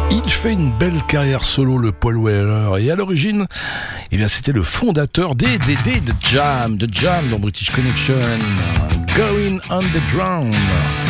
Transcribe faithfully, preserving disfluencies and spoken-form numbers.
Il fait une belle carrière solo, le Paul Weller, et à l'origine, eh bien, c'était le fondateur des, des, des de Jam, de Jam dans British Connection, Going on the Drum.